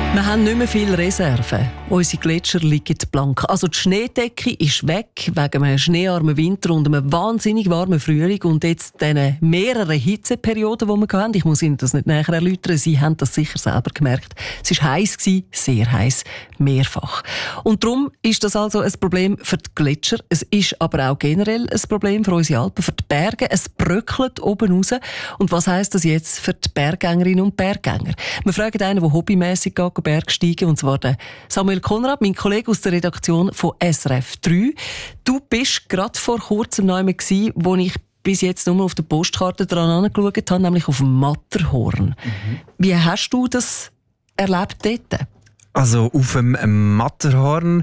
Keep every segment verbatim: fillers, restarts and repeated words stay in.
Wir haben nicht mehr viele Reserven. Unsere Gletscher liegen blank. Also die Schneedecke ist weg wegen einem schneearmen Winter und einem wahnsinnig warmen Frühling und jetzt diesen mehreren Hitzeperioden, die wir hatten. Ich muss Ihnen das nicht näher erläutern. Sie haben das sicher selber gemerkt. Es war heiß, sehr heiß, mehrfach. Und darum ist das also ein Problem für die Gletscher. Es ist aber auch generell ein Problem für unsere Alpen, für die Berge. Es bröckelt oben raus. Und was heisst das jetzt für die Berggängerinnen und Berggänger? Wir fragen einen, der hobbymässig geht, Bergsteigen, und zwar den Samuel Konrad, mein Kollege aus der Redaktion von S R F drei. Du bist gerade vor kurzem noch einmal gewesen, wo ich bis jetzt nur auf der Postkarte dran angeschaut habe, nämlich auf dem Matterhorn. Mhm. Wie hast du das erlebt dort? Also auf dem Matterhorn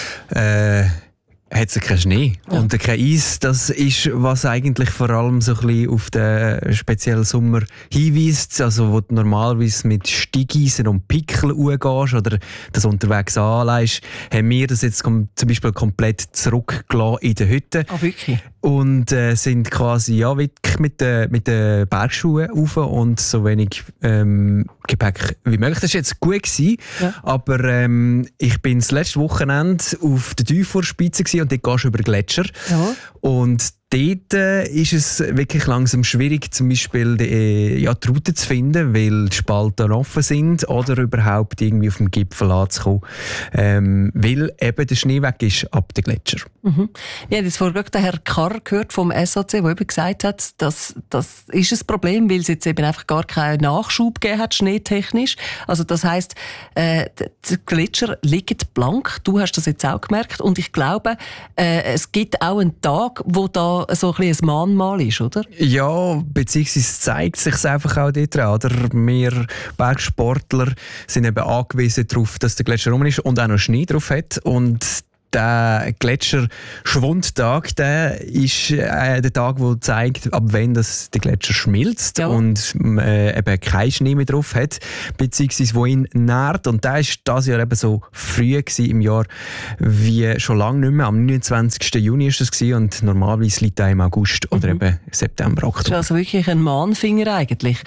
äh hat es keinen Schnee ja. und kein Eis. Das ist, was eigentlich vor allem so ein bisschen auf den speziellen Sommer hinweist. Also wo du normalerweise mit Steigeisen und Pickeln umgehst oder das unterwegs anlegst, haben wir das jetzt zum Beispiel komplett zurückgelassen in der Hütte. Ah, wirklich? Und äh, sind quasi ja, wirklich mit den mit den Bergschuhen rauf und so wenig ähm, Gepäck wie möglich. Das war jetzt gut gewesen, ja. aber ähm, ich bin das letzte Wochenende auf der Teuforspitze und dort gehst du über Gletscher. Ja. Und dort äh, ist es wirklich langsam schwierig, zum Beispiel die, ja, die Route zu finden, weil die Spalten offen sind oder überhaupt irgendwie auf dem Gipfel anzukommen. Ähm, weil eben der Schnee weg ist ab den Gletscher. Mhm. Wir haben jetzt vorhin den Herrn Karr gehört vom S A C, der eben gesagt hat, dass das ist ein Problem, weil es jetzt eben einfach gar keinen Nachschub gegeben hat, schneetechnisch. Also das heisst, äh, die Gletscher liegen blank. Du hast das jetzt auch gemerkt. Und ich glaube, äh, es gibt auch einen Tag, wo da so ein bisschen ein Mahnmal ist, oder? Ja, beziehungsweise zeigt sich es einfach auch dort dran, oder? Wir Bergsportler sind eben angewiesen darauf, dass der Gletscher rum ist und auch noch Schnee drauf hat. Und der Gletscherschwundtag, der ist äh, der Tag, der zeigt, ab wann das der Gletscher schmilzt ja. und äh, eben keinen Schnee mehr drauf hat, beziehungsweise wo ihn nährt. Und der war dieses Jahr eben so früh im Jahr wie schon lange nicht mehr. Am neunundzwanzigsten Juni war das und normalerweise liegt er im August oder mhm. eben September, Oktober. Das ist also wirklich ein Mahnfinger eigentlich.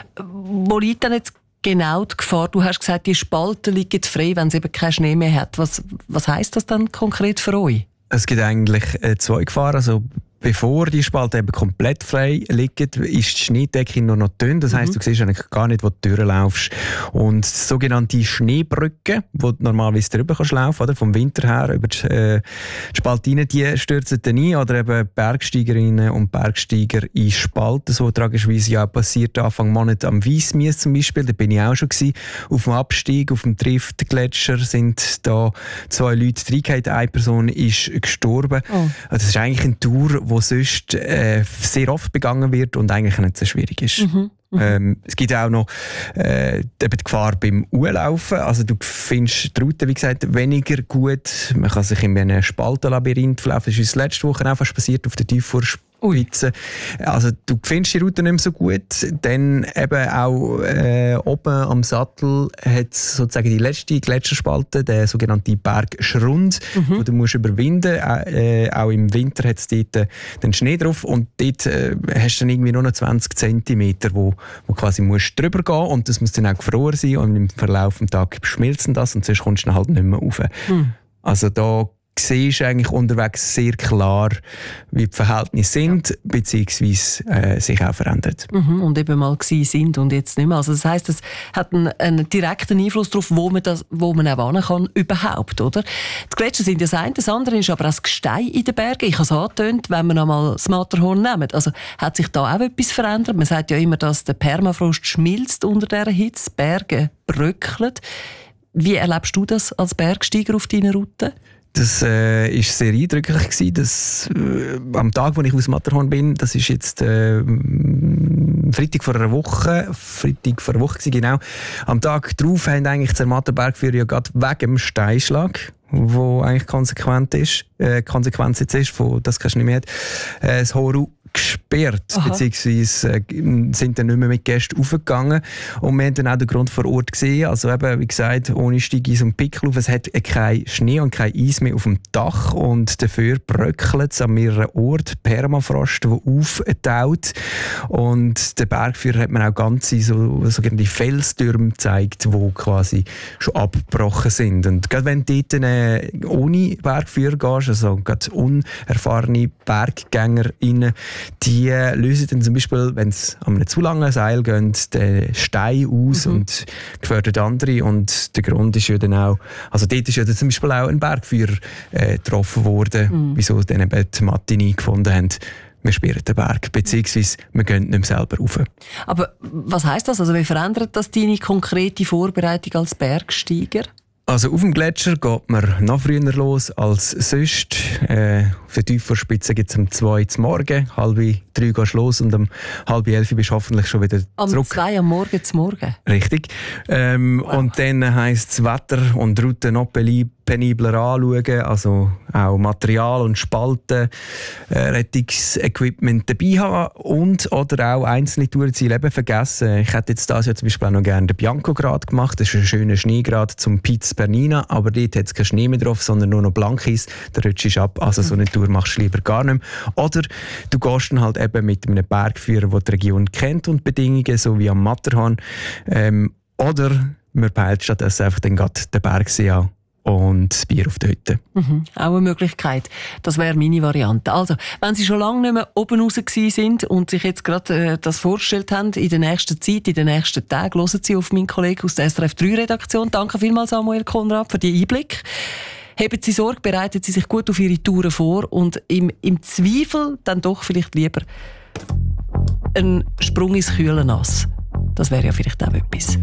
Wo liegt denn jetzt genau die Gefahr? Du hast gesagt, die Spalten liegen frei, wenn es eben keinen Schnee mehr hat. Was, was heisst das dann konkret für euch? Es gibt eigentlich äh, zwei Gefahren. Also, bevor die Spalten eben komplett frei liegen, ist die Schneedecke noch, noch dünn. Das heisst, mhm. du siehst eigentlich gar nicht, wo du durchlaufst. Und sogenannte Schneebrücken, wo du normalerweise drüber kannst laufen, oder? Vom Winter her über die, äh, die Spalte rein, die stürzen dann ein. Oder eben Bergsteigerinnen und Bergsteiger in Spalten. So tragischerweise ja passiert Anfang Monat am Weissmies zum Beispiel. Da bin ich auch schon gewesen. Auf dem Abstieg, auf dem Trift-Gletscher sind da zwei Leute reingefallen. Eine Person ist gestorben. Oh. Also das ist eigentlich eine Tour, wo sonst äh, sehr oft begangen wird und eigentlich nicht so schwierig ist. Mhm. Mhm. Ähm, es gibt auch noch äh, die Gefahr beim Urlaufen. Also du findest die Route, wie gesagt, weniger gut. Man kann sich in einem Spaltenlabyrinth verlaufen. Das ist uns letzte Woche auch fast passiert auf der Teuforspitze. Also du findest die Route nicht mehr so gut. Dann eben auch äh, oben am Sattel hat es sozusagen die letzte Gletscherspalte, der sogenannte Bergschrund, mhm. wo du musst überwinden. Äh, auch im Winter hat es dort äh, den Schnee drauf und dort äh, hast du dann irgendwie nur noch zwanzig Zentimeter, wo wo quasi musst drüber gehen und das muss dann auch gefroren sein und im Verlauf des Tages schmilzt das und sonst kommst du dann halt nicht mehr rauf. Hm. Also da siehst du eigentlich unterwegs sehr klar, wie die Verhältnisse sind, ja. beziehungsweise äh, sich auch verändert. Mhm, und eben mal gewesen sind und jetzt nicht mehr. Also das heisst, es hat einen, einen direkten Einfluss darauf, wo man, das, wo man auch hin kann, überhaupt, oder? Die Gletscher sind ja das eine, das andere ist aber auch das Gestein in den Bergen. Ich habe es angetönt, wenn wir einmal das Matterhorn nehmen. Also hat sich da auch etwas verändert? Man sagt ja immer, dass der Permafrost schmilzt unter dieser Hitze, Berge bröckeln. Wie erlebst du das als Bergsteiger auf deiner Route? Das äh, ist sehr eindrücklich gewesen, dass äh, am Tag, wo ich aus Matterhorn bin, das ist jetzt äh, Freitag vor einer Woche, Freitag vor einer Woche gewesen, genau. Am Tag darauf haben eigentlich die Zermatter Bergführer ja gerade wegen dem Steinschlag, wo eigentlich konsequent ist, äh, Konsequenz jetzt ist, von das kein Schnee mehr hat, äh, das hohe gesperrt, Aha. beziehungsweise äh, sind dann nicht mehr mit Gästen raufgegangen. Und wir haben dann auch den Grund vor Ort gesehen. Also eben, wie gesagt, ohne Steigeis und Pickel auf. Es hat kein Schnee und kein Eis mehr auf dem Dach und dafür bröckelt es an mehreren Orten. Permafrost, der auftaut. Und der Bergführer hat mir auch ganze so, sogenannte Felstürme gezeigt, die quasi schon abgebrochen sind. Und gerade wenn du dort äh, ohne Bergführer gehst, also gerade unerfahrene BerggängerInnen, die lösen dann zum Beispiel, wenn es an einem zu langen Seil geht, den Stein aus mhm. und gefährdet andere. Und der Grund ist ja dann auch, also dort ist ja dann zum Beispiel auch ein Bergführer äh, getroffen worden, mhm. wieso dann eben die Martini gefunden haben. Wir sperren den Berg, beziehungsweise wir gehen nicht mehr selber rauf. Aber was heisst das? Also wie verändert das deine konkrete Vorbereitung als Bergsteiger? Also auf dem Gletscher geht man noch früher los als sonst. Äh, auf der Teufelspitze gibt es um zwei Uhr morgen, halb drei gehst du los und um halb elf bist du hoffentlich schon wieder zurück. Um zwei am Morgen zum Morgen? Richtig. Ähm, wow. Und dann heisst es Wetter und Route noch penibler anschauen, also auch Material und Spalten, äh, Rettungsequipment dabei haben und oder auch einzelne Tourziele eben vergessen. Ich hätte jetzt das ja zum Beispiel auch noch gerne den Biancograd gemacht. Das ist ein schöner Schneegrad zum Piz Bernina, aber dort hat es keinen Schnee mehr drauf, sondern nur noch Blankis. Da rutschst du ab. Also so eine Tour machst du lieber gar nicht mehr. Oder du gehst dann halt eben mit einem Bergführer, der die Region kennt und die Bedingungen, so wie am Matterhorn. Ähm, oder man peilt stattdessen einfach dann gerade den Bergsee an und das Bier auf der Hütte. Mhm, auch eine Möglichkeit. Das wäre meine Variante. Also, wenn Sie schon lange nicht mehr oben raus gewesen sind und sich jetzt gerade äh, das vorgestellt haben, in der nächsten Zeit, in den nächsten Tagen, hören Sie auf meinen Kollegen aus der S R F drei Redaktion. Danke vielmals, Samuel Konrad, für die Einblick. Haben Sie Sorge, bereiten Sie sich gut auf Ihre Touren vor und im, im Zweifel dann doch vielleicht lieber einen Sprung ins kühle Nass. Das wäre ja vielleicht auch etwas.